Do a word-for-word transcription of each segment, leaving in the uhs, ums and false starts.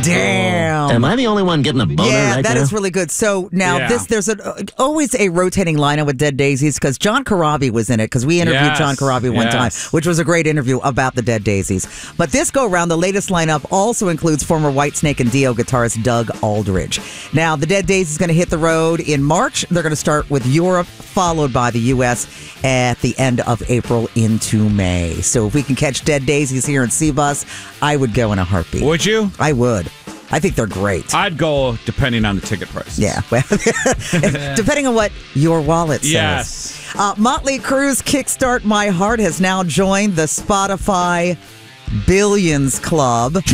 Damn. Am I the only one getting a boner Yeah, right that now? is really good. So now Yeah. this, there's a, always a rotating lineup with Dead Daisies because John Corabi was in it because we interviewed Yes, John Corabi one yes. time, which was a great interview about the Dead Daisies. But this go round, the latest lineup also includes former Whitesnake and Dio guitarist Doug Aldridge. Now, the Dead Daisies is going to hit the road in March. They're going to start with Europe, followed by the U S at the end of April into May. So if we can catch Dead Daisies here in C-Bus, I would go in a heartbeat. Would you? I would. I think they're great. I'd go depending on the ticket prices. Yeah, well, depending on what your wallet says. Yes. Uh, Motley Crue's Kickstart My Heart has now joined the Spotify Billions Club,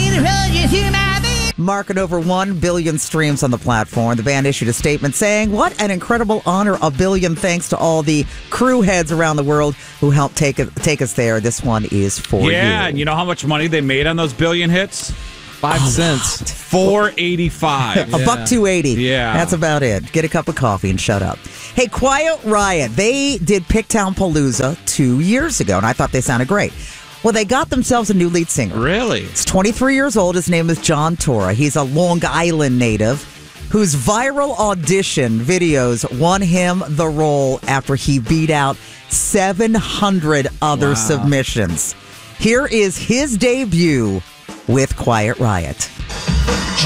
marking over one billion streams on the platform. The band issued a statement saying, "What an incredible honor, a billion thanks to all the crew heads around the world who helped take it, take us there. This one is for you." Yeah, and you know how much money they made on those billion hits? Five cents. four eighty-five. A buck two eighty. Yeah. That's about it. Get a cup of coffee and shut up. Hey, Quiet Riot. They did Picktown Palooza two years ago, and I thought they sounded great. Well, they got themselves a new lead singer. Really? He's twenty-three years old. His name is John Tora. He's a Long Island native whose viral audition videos won him the role after he beat out seven hundred other Wow. submissions. Here is his debut with Quiet Riot.